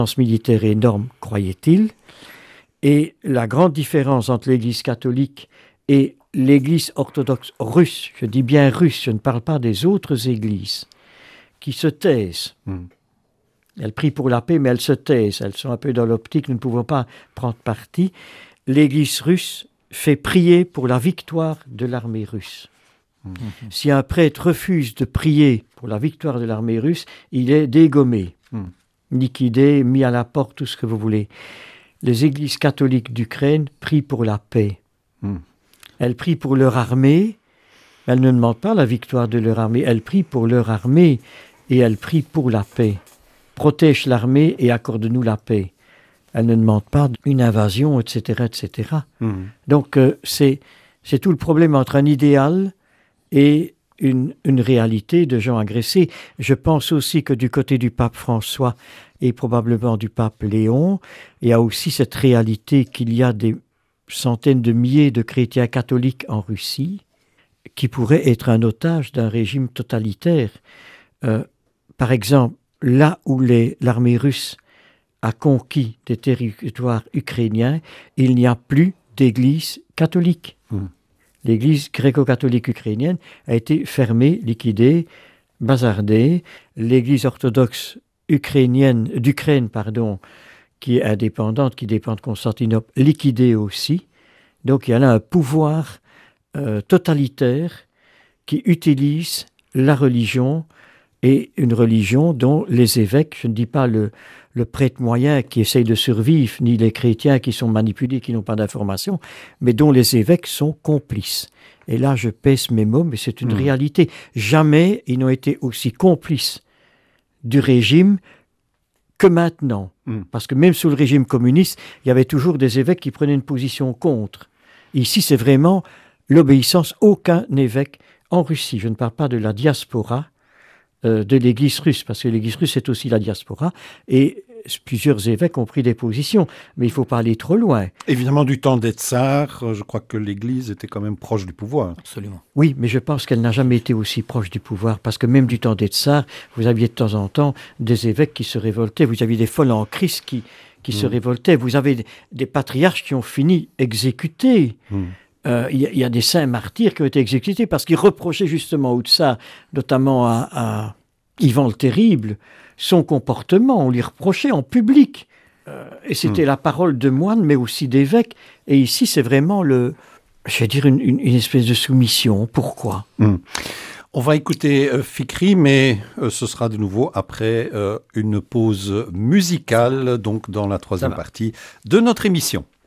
militaire énorme, croyait-il. Et la grande différence entre l'Église catholique et l'Église orthodoxe russe, je dis bien russe, je ne parle pas des autres églises, qui se taisent. Elles prient pour la paix, mais elles se taisent. Elles sont un peu dans l'optique, nous ne pouvons pas prendre parti. L'Église russe fait prier pour la victoire de l'armée russe. Si un prêtre refuse de prier pour la victoire de l'armée russe, il est dégommé, liquidé, mis à la porte, tout ce que vous voulez. Les églises catholiques d'Ukraine prient pour la paix. Elles prient pour leur armée. Elles ne demandent pas la victoire de leur armée. Elles prient pour leur armée et elles prient pour la paix. Protège l'armée et accorde-nous la paix. Elles ne demandent pas une invasion, etc., etc. Donc, c'est tout le problème entre un idéal et une réalité de gens agressés. Je pense aussi que du côté du pape François et probablement du pape Léon, il y a aussi cette réalité qu'il y a des centaines de milliers de chrétiens catholiques en Russie qui pourraient être un otage d'un régime totalitaire. Par exemple, là où l'armée russe a conquis des territoires ukrainiens, il n'y a plus d'église catholique. L'église gréco-catholique ukrainienne a été fermée, liquidée, bazardée. L'église orthodoxe d'Ukraine, qui est indépendante, qui dépend de Constantinople, liquidée aussi. Donc il y a là un pouvoir totalitaire qui utilise la religion, et une religion dont les évêques, je ne dis pas le prêtre moyen qui essaye de survivre, ni les chrétiens qui sont manipulés, qui n'ont pas d'informations, mais dont les évêques sont complices. Et là, je pèse mes mots, mais c'est une réalité. Jamais ils n'ont été aussi complices du régime que maintenant. Parce que même sous le régime communiste, il y avait toujours des évêques qui prenaient une position contre. Ici, c'est vraiment l'obéissance. Aucun évêque en Russie, je ne parle pas de la diaspora, de l'Église russe, parce que l'Église russe c'est aussi la diaspora, et plusieurs évêques ont pris des positions, mais il ne faut pas aller trop loin. Évidemment, du temps des tsars, je crois que l'Église était quand même proche du pouvoir. Absolument. Oui, mais je pense qu'elle n'a jamais été aussi proche du pouvoir, parce que même du temps des tsars, vous aviez de temps en temps des évêques qui se révoltaient, vous aviez des folles en Christ qui se révoltaient, vous avez des patriarches qui ont fini exécutés. Il y a des saints martyrs qui ont été exécutés parce qu'ils reprochaient justement aux tsars, notamment à Ivan le Terrible, son comportement. On lui reprochait en public. Et c'était la parole de moines, mais aussi d'évêques. Et ici, c'est vraiment une espèce de soumission. Pourquoi On va écouter Fikri, mais ce sera de nouveau après une pause musicale, donc dans la troisième partie de notre émission.